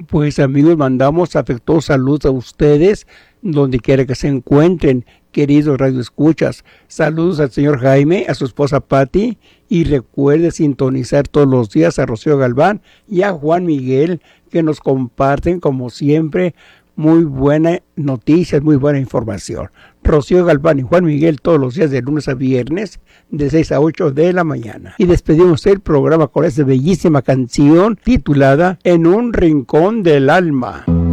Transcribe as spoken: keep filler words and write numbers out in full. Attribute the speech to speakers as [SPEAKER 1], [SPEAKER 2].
[SPEAKER 1] Pues amigos, mandamos afectuosos saludos a ustedes, donde quiera que se encuentren, queridos radioescuchas. Saludos al señor Jaime, a su esposa Patti, y recuerde sintonizar todos los días a Rocío Galván y a Juan Miguel, que nos comparten, como siempre, muy buenas noticias, muy buena información. Rocío Galván y Juan Miguel todos los días de lunes a viernes, de seis a ocho de la mañana. Y despedimos el programa con esta bellísima canción titulada En un rincón del alma.